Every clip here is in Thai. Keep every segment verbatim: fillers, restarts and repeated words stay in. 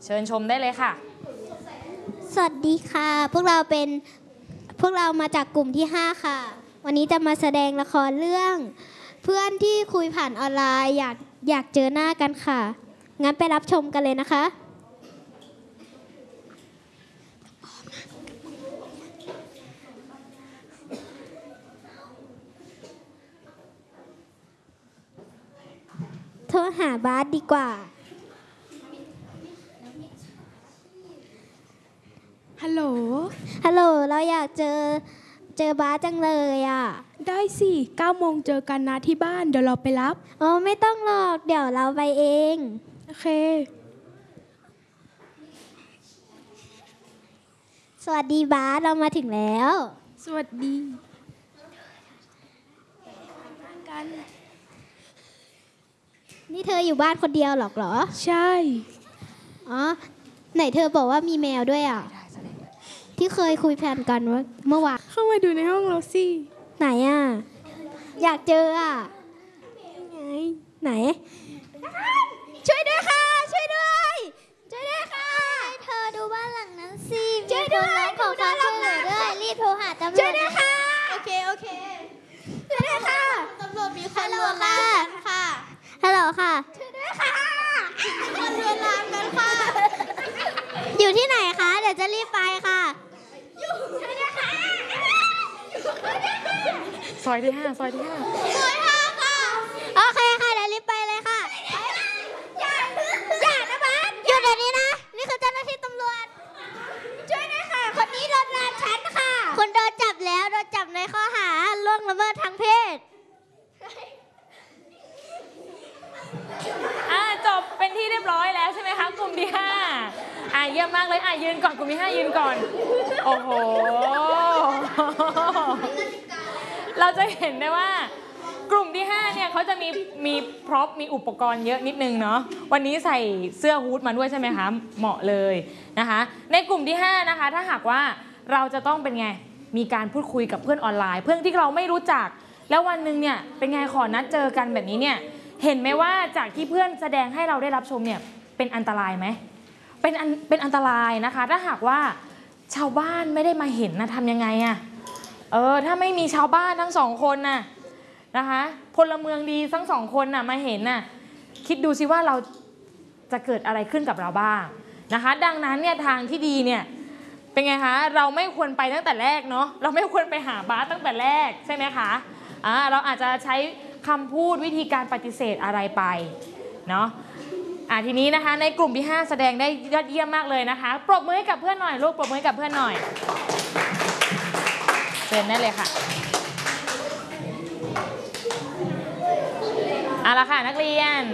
เชิญชมได้เลยค่ะสวัสดีค่ะพวกเราเป็นพวกเรามาจากกลุ่มที่ห้าค่ะวันนี้จะมาแสดงละครเรื่องเพื่อนที่คุยผ่านออนไลน์อยากอยากเจอหน้ากันค่ะงั้นไปรับชมกันเลยนะคะโทรหาบาสดีกว่าฮัลโหลฮัลโหลเราอยากเจอเจอบาสจังเลยอ่ะได้สิเก้าโมงเจอกันนะที่บ้านเดี๋ยวเราไปรับอ๋อไม่ต้องหรอกเดี๋ยวเราไปเองโอเคสวัสดีบาสเรามาถึงแล้วสวัสดีกันนี่เธออยู่บ้านคนเดียวหรอกเหรอใช่อ๋อไหนเธอบอกว่ามีแมวด้วยอ่ะที่เคยคุยแผนกันว่าเมื่อวานเข้ามาดูในห้องเราสิไหนอ่ะอยากเจออ่ะไงไหนช่วยด้วยค่ะช่วยด้วยช่วยด้วยค่ะเธอดูบ้านหลังนั้นสิช่วยด้วยขอความช่วยเหลือด้วยรีบโทรหาตำรวจช่วยด้วยค่ะโอเคโอเคช่วยด้วยค่ะตำรวจมีคนลวนลามค่ะฮัลโหลค่ะช่วยด้วยค่ะคนลวนลามกันค่ะอยู่ที่ไหนคะเดี๋ยวจะรีบไปค่ะอยู่ช่วยด้วยค่ะซอยที่ห้าซอยที่ห้าซอยห้าค่ะโอเคค่ะเดี๋ยวรีบไปเลยค่ะอย่าอย่านะบาสหยุดเดี๋ยวนี้นะนี่คือเจ้าหน้าที่ตำรวจช่วยด้วยค่ะคนนี้โดนลามฉันค่ะคุณโดนจับแล้วโดนจับในข้อหาล่วงละเมิดทางเพศอ่าจบเป็นที่เรียบร้อยแล้วใช่ไหมคะกลุ่มที่ห้าอ่าเยี่ยมมากเลยอ่ายืนก่อนกลุ่มที่ห้ายืนก่อนโอ้โหเราจะเห็นได้ว่ากลุ่มที่ห้าเนี่ยเขาจะมีมีพร็อพมีอุปกรณ์เยอะนิดนึงเนาะวันนี้ใส่เสื้อฮู้ดมาด้วยใช่ไหมคะเหมาะเลยนะคะในกลุ่มที่ห้านะคะถ้าหากว่าเราจะต้องเป็นไงมีการพูดคุยกับเพื่อนออนไลน์เพื่อนที่เราไม่รู้จักแล้ววันหนึ่งเนี่ยเป็นไงขอนัดเจอกันแบบนี้เนี่ยเห็นไหมว่าจากที่เพื่อนแสดงให้เราได้รับชมเนี่ยเป็นอันตรายไหมเป็นอันเป็นอันตรายนะคะถ้าหากว่าชาวบ้านไม่ได้มาเห็นนะทำยังไงอะเออถ้าไม่มีชาวบ้านทั้งสองคนน่ะนะคะพลเมืองดีทั้งสองคนน่ะมาเห็นน่ะคิดดูสิว่าเราจะเกิดอะไรขึ้นกับเราบ้างนะคะดังนั้นเนี่ยทางที่ดีเนี่ยเป็นไงคะเราไม่ควรไปตั้งแต่แรกเนาะเราไม่ควรไปหาบาสตั้งแต่แรกใช่ไหมคะอ่าเราอาจจะใช้คำพูดวิธีการปฏิเสธอะไรไปเนาะอ่ะทีนี้นะคะในกลุ่มที่ห้าแสดงได้ยอดเยี่ยมมากเลยนะคะปรบมือให้กับเพื่อนหน่อยลูกปรบมือให้กับเพื่อนหน่อยเชิญได้เลยค่ะเอาละค่ะนักเรียน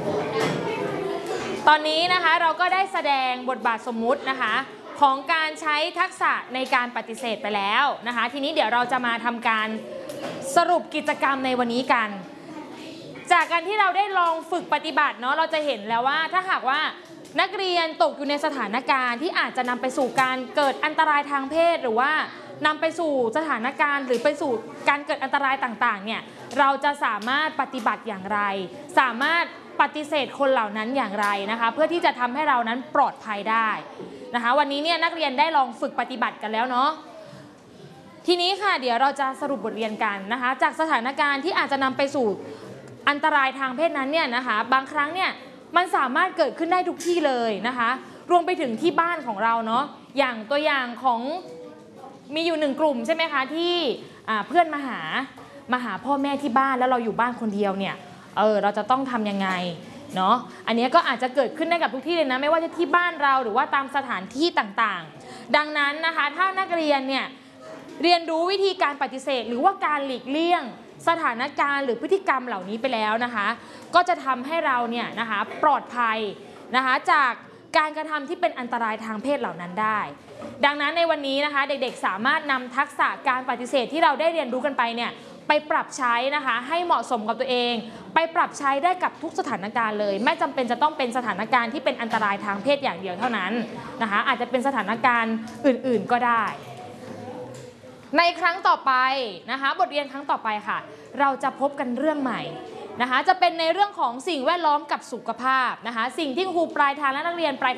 ตอนนี้นะคะเราก็ได้แสดงบทบาทสมมุตินะคะของการใช้ทักษะในการปฏิเสธไปแล้วนะคะทีนี้เดี๋ยวเราจะมาทำการสรุปกิจกรรมในวันนี้กันจากการที่เราได้ลองฝึกปฏิบัติเนาะเราจะเห็นแล้วว่าถ้าหากว่านักเรียนตกอยู่ในสถานการณ์ที่อาจจะนำไปสู่การเกิดอันตรายทางเพศหรือว่านำไปสู่สถานการณ์หรือไปสู่การเกิดอันตรายต่างๆเนี่ยเราจะสามารถปฏิบัติอย่างไรสามารถปฏิเสธคนเหล่านั้นอย่างไรนะคะเพื่อที่จะทำให้เรานั้นปลอดภัยได้นะคะวันนี้เนี่ยนักเรียนได้ลองฝึกปฏิบัติกันแล้วเนาะทีนี้ค่ะเดี๋ยวเราจะสรุปบทเรียนกันนะคะจากสถานการณ์ที่อาจจะนำไปสู่อันตรายทางเพศนั้นเนี่ยนะคะบางครั้งเนี่ยมันสามารถเกิดขึ้นได้ทุกที่เลยนะคะรวมไปถึงที่บ้านของเราเนาะอย่างตัวอย่างของมีอยู่หนึ่งกลุ่มใช่ไหมคะที่เพื่อนมาหามาหาพ่อแม่ที่บ้านแล้วเราอยู่บ้านคนเดียวเนี่ยเออเราจะต้องทำยังไงเนาะอันนี้ก็อาจจะเกิดขึ้นได้กับทุกที่เลยนะไม่ว่าจะที่บ้านเราหรือว่าตามสถานที่ต่างๆดังนั้นนะคะถ้านักเรียนเนี่ยเรียนรู้วิธีการปฏิเสธหรือว่าการหลีกเลี่ยงสถานการณ์หรือพฤติกรรมเหล่านี้ไปแล้วนะคะก็จะทำให้เราเนี่ยนะคะปลอดภัยนะคะจากการกระทำที่เป็นอันตรายทางเพศเหล่านั้นได้ดังนั้นในวันนี้นะคะเด็กๆสามารถนำทักษะการปฏิเสธที่เราได้เรียนรู้กันไปเนี่ยไปปรับใช้นะคะให้เหมาะสมกับตัวเองไปปรับใช้ได้กับทุกสถานการณ์เลยไม่จำเป็นจะต้องเป็นสถานการณ์ที่เป็นอันตรายทางเพศอย่างเดียวเท่านั้นนะคะอาจจะเป็นสถานการณ์อื่นๆก็ได้ในครั้งต่อไปนะคะบทเรียนครั้งต่อไปค่ะเราจะพบกันเรื่องใหม่นะคะจะเป็นในเรื่องของสิ่งแวดล้อมกับสุขภาพนะคะสิ่งที่ครูปลายทางและนักเรียนปลาย